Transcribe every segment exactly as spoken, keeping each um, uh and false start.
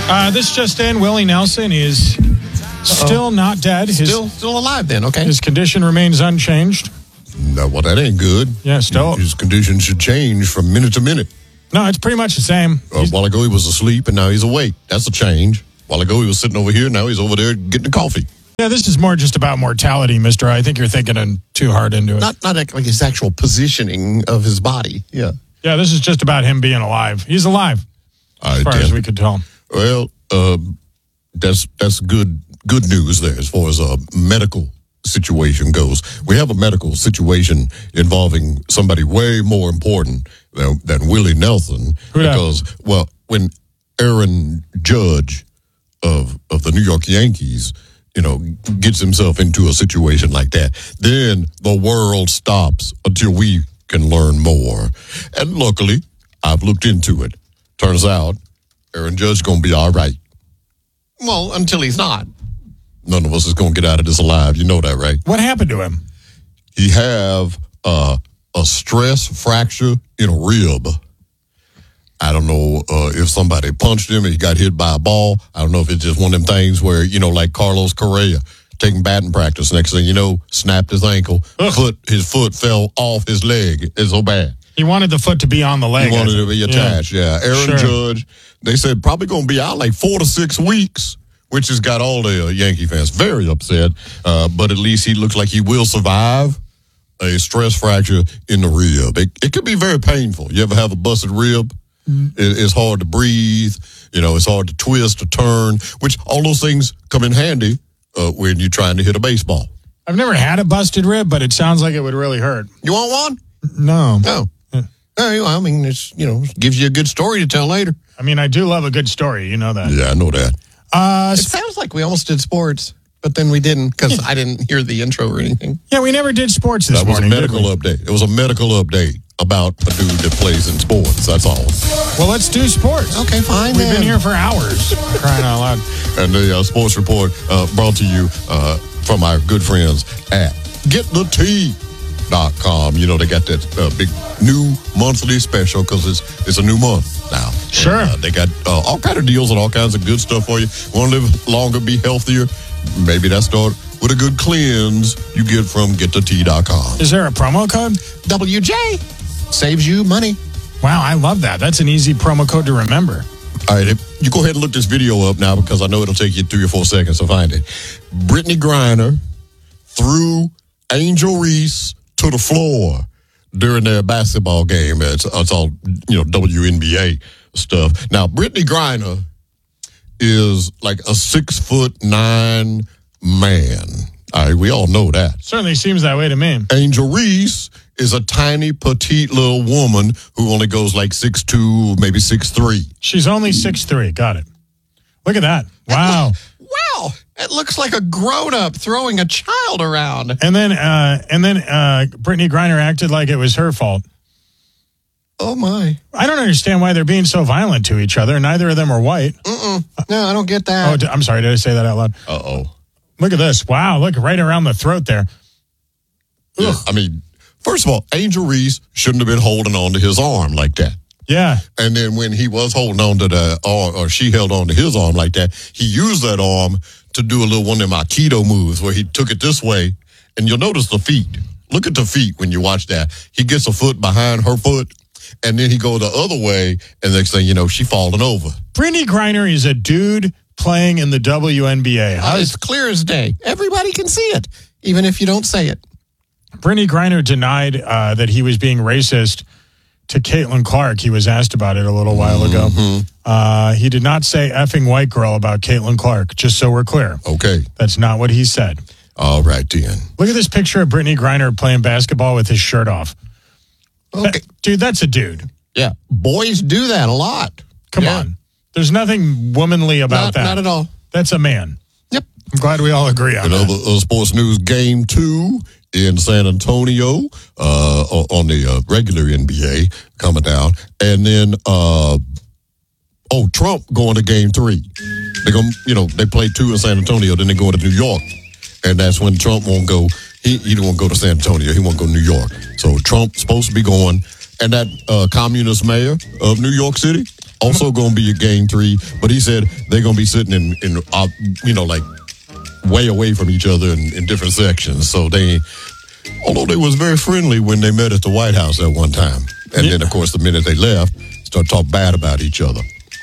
Uh, this just in, Willie Nelson is still Uh-oh. not dead. His, still still alive then, okay. His condition remains unchanged. No, well, that ain't good. Yeah, still. His condition should change from minute to minute. No, it's pretty much the same. Uh, a while ago he was asleep and now he's awake. That's a change. A while ago he was sitting over here, now he's over there getting the coffee. Yeah, this is more just about mortality, mister. I think you're thinking too hard into it. Not not like his actual positioning of his body. Yeah. Yeah, this is just about him being alive. He's alive, as far as we could tell. Well, uh, that's that's good good news there as far as a medical situation goes. We have a medical situation involving somebody way more important than, than Willie Nelson. Who because, that? well, when Aaron Judge of of the New York Yankees, you know, gets himself into a situation like that, then the world stops until we can learn more. And luckily, I've looked into it. Turns out, Aaron Judge going to be all right. Well, until he's not. None of us is going to get out of this alive. You know that, right? What happened to him? He have uh, a stress fracture in a rib. I don't know uh, if somebody punched him and he got hit by a ball. I don't know if it's just one of them things where, you know, like Carlos Correa taking batting practice. Next thing you know, snapped his ankle. Ugh. Foot, his foot fell off his leg. It's so bad. He wanted the foot to be on the leg. He wanted it to be attached, yeah. yeah. Aaron sure. Judge, they said probably going to be out like four to six weeks, which has got all the uh, Yankee fans very upset. Uh, but at least he looks like he will survive a stress fracture in the rib. It, it could be very painful. You ever have a busted rib? Mm. It, it's hard to breathe. You know, it's hard to twist or turn, which all those things come in handy uh, when you're trying to hit a baseball. I've never had a busted rib, but it sounds like it would really hurt. You want one? No. No. Oh, I mean, it's, you know, gives you a good story to tell later. I mean, I do love a good story. You know that. Yeah, I know that. Uh, it sounds like we almost did sports, but then we didn't because I didn't hear the intro or anything. Yeah, we never did sports this that morning. That was a medical update. It was a medical update about a dude that plays in sports. That's all. Well, let's do sports. Okay, fine. We've then. been here for hours. Crying out loud. And the uh, sports report uh, brought to you uh, from our good friends at Get The Tea. Dot com. You know, they got that uh, big new monthly special because it's it's a new month now. Sure. And, uh, they got uh, all kind of deals and all kinds of good stuff for you. Want to live longer, be healthier? Maybe that start with a good cleanse you get from get the tea dot com. Is there a promo code? W J. Saves you money. Wow, I love that. That's an easy promo code to remember. All right, if you go ahead and look this video up now because I know it'll take you three or four seconds to find it. Brittany Griner threw Angel Reese to the floor during their basketball game. It's, it's all, you know, W N B A stuff. Now, Brittany Griner is like a six foot nine man. All right, we all know that. Certainly seems that way to me. Angel Reese is a tiny, petite little woman who only goes like six two, maybe six three. She's only six three. Got it. Look at that. Wow. Wow. It looks like a grown-up throwing a child around. And then uh, and then uh, Brittany Griner acted like it was her fault. Oh, my. I don't understand why they're being so violent to each other. Neither of them are white. Mm-mm. No, I don't get that. Oh, I'm sorry. Did I say that out loud? Uh-oh. Look at this. Wow. Look, right around the throat there. Yeah, I mean, first of all, Angel Reese shouldn't have been holding on to his arm like that. Yeah. And then when he was holding on to the, or, or she held on to his arm like that, he used that arm to do a little one of them Aikido moves where he took it this way. And you'll notice the feet. Look at the feet when you watch that. He gets a foot behind her foot, and then he goes the other way, and next thing you know, she falling over. Brittany Griner is a dude playing in the W N B A. Uh, it's clear as day. Everybody can see it, even if you don't say it. Brittany Griner denied uh, that he was being racist to Caitlin Clark. He was asked about it a little while ago. Mm-hmm. Uh, he did not say effing white girl about Caitlin Clark, just so we're clear. Okay. That's not what he said. All right, then. Look at this picture of Brittany Griner playing basketball with his shirt off. Okay. That, dude, that's a dude. Yeah. Boys do that a lot. Come yeah. on. There's nothing womanly about not, that. Not at all. That's a man. Yep. I'm glad we all agree on you know, that. The, the sports news game two in San Antonio uh, on the uh, regular N B A coming down. And then, uh, oh, Trump going to game three. They're going you know, they play two in San Antonio, then they go to New York. And that's when Trump won't go. He, he won't go to San Antonio. He won't go to New York. So Trump's supposed to be going. And that uh, communist mayor of New York City, also going to be a gang three, but he said they're going to be sitting in, in uh, you know, like way away from each other in, in different sections. So they, although they was very friendly when they met at the White House at one time. And yeah. then, of course, the minute they left, start talk bad about each other.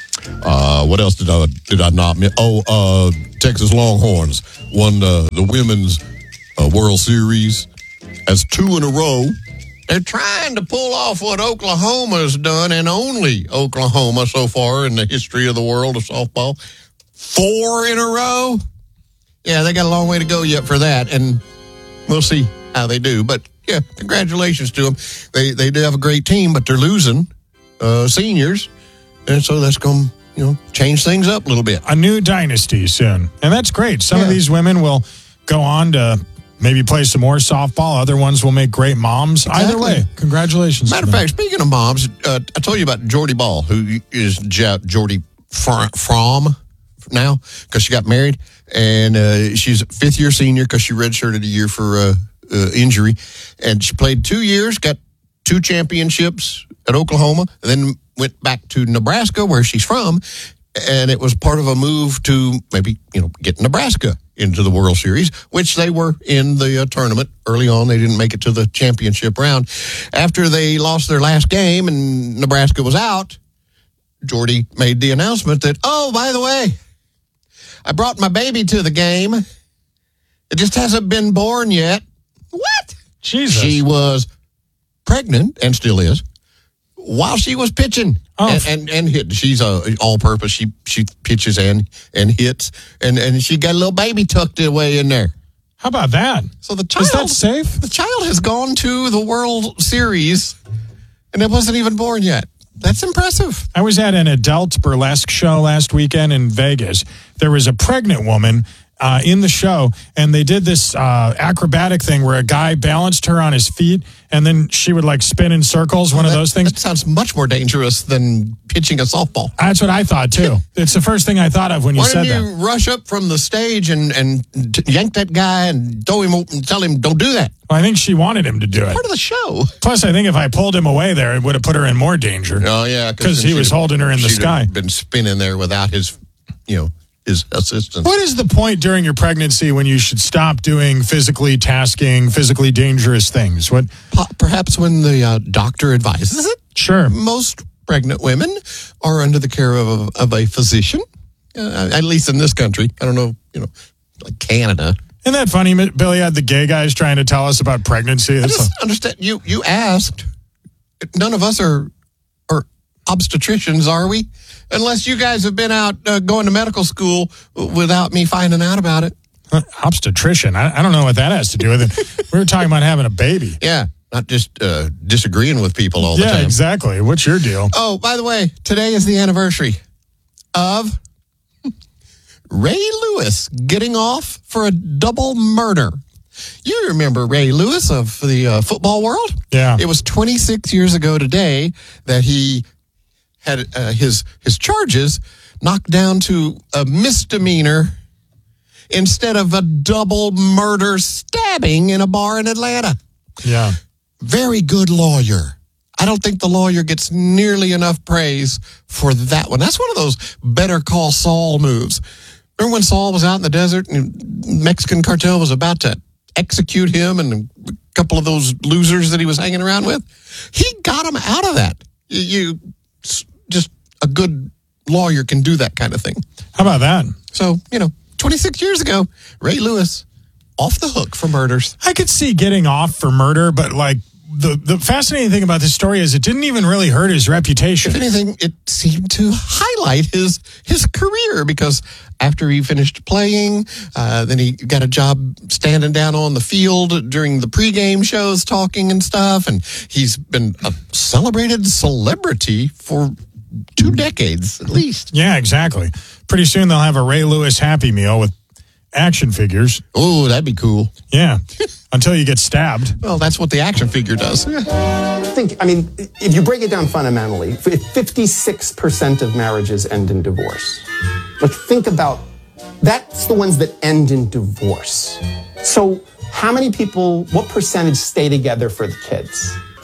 Uh, what else did I did I not miss? Oh, uh, Texas Longhorns won the, the women's uh, World Series as two in a row. They're trying to pull off what Oklahoma's done, and only Oklahoma so far in the history of the world of softball. Four in a row? Yeah, they got a long way to go yet for that, and we'll see how they do. But, yeah, congratulations to them. They they do have a great team, but they're losing uh, seniors, and so that's going to you know change things up a little bit. A new dynasty soon, and that's great. Some yeah. of these women will go on to maybe play some more softball. Other ones will make great moms. Exactly. Either way, congratulations. Matter of fact, speaking of moms, uh, I told you about Jordy Ball, who is J- Jordy Fromm now because she got married, and uh, she's a fifth year senior because she redshirted a year for uh, uh, injury, and she played two years, got two championships at Oklahoma, and then went back to Nebraska where she's from, and it was part of a move to maybe you know get Nebraska into the World Series, which they were in the uh, tournament early on. They didn't make it to the championship round. After they lost their last game and Nebraska was out, Jordy made the announcement that, oh, by the way, I brought my baby to the game. It just hasn't been born yet. What? Jesus. She was pregnant, and still is, while she was pitching. Oh. And, and and hit. She's a all-purpose. She she pitches and and hits, and and she got a little baby tucked away in there. How about that? So the child is that safe? The child has gone to the World Series, and it wasn't even born yet. That's impressive. I was at an adult burlesque show last weekend in Vegas. There was a pregnant woman uh, in the show, and they did this uh, acrobatic thing where a guy balanced her on his feet, and then she would like spin in circles, one that, of those things. That sounds much more dangerous than pitching a softball. That's what I thought, too. It's the first thing I thought of when you Why said that. Why didn't you rush up from the stage and, and t- yank that guy and throw him and tell him, don't do that? Well, I think she wanted him to do it. Part of the show. Plus, I think if I pulled him away there, it would have put her in more danger. Oh, yeah. Because he was holding her in the sky. Been spinning there without his, you know, his assistance. What is the point during your pregnancy when you should stop doing physically tasking, physically dangerous things? What? Perhaps when the uh, doctor advises it. Sure. Most pregnant women are under the care of a, of a physician, uh, at least in this country. I don't know, you know, like Canada. Isn't that funny, Billy? Had the gay guys trying to tell us about pregnancy. That's I just a- understand. You you asked. None of us are are obstetricians, are we? Unless you guys have been out uh, going to medical school without me finding out about it. Uh, obstetrician? I, I don't know what that has to do with it. We were talking about having a baby. Yeah, not just uh, disagreeing with people all the yeah, time. Yeah, exactly. What's your deal? Oh, by the way, today is the anniversary of Ray Lewis getting off for a double murder. You remember Ray Lewis of the uh, football world? Yeah. It was twenty-six years ago today that he had uh, his his charges knocked down to a misdemeanor instead of a double murder stabbing in a bar in Atlanta. Yeah. Very good lawyer. I don't think the lawyer gets nearly enough praise for that one. That's one of those Better Call Saul moves. Remember when Saul was out in the desert and the Mexican cartel was about to execute him and a couple of those losers that he was hanging around with? He got him out of that. You, you just a good lawyer can do that kind of thing. How about that? So, you know, twenty-six years ago, Ray Lewis off the hook for murders. I could see getting off for murder, but like the, the fascinating thing about this story is it didn't even really hurt his reputation. If anything, it seemed to highlight his his career because after he finished playing, uh, then he got a job standing down on the field during the pregame shows talking and stuff. And he's been a celebrated celebrity for two decades at least. Yeah, exactly. Pretty soon they'll have a Ray Lewis Happy Meal with action figures. Oh, that'd be cool. Yeah. Until you get stabbed. Well, that's what the action figure does. Think, I mean, if you break it down fundamentally, fifty-six percent of marriages end in divorce. Like, think about, that's the ones that end in divorce. So how many people, what percentage stay together for the kids?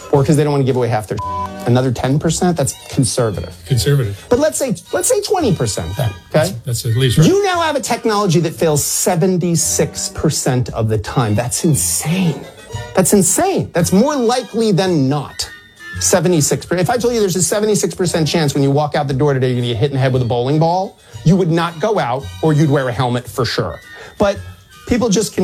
or because they don't want to give away half their another ten percent, that's conservative. Conservative. But let's say let's say twenty percent then, okay? That's at least right. You now have a technology that fails seventy-six percent of the time. That's insane. That's insane. That's more likely than not. seventy-six percent. If I told you there's a seventy-six percent chance when you walk out the door today you're going to get hit in the head with a bowling ball, you would not go out, or you'd wear a helmet for sure. But people just can